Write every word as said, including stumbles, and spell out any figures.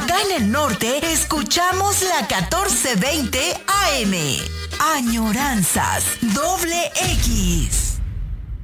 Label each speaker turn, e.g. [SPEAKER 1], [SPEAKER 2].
[SPEAKER 1] Acá en el norte escuchamos la catorce veinte A M. Añoranzas Doble X.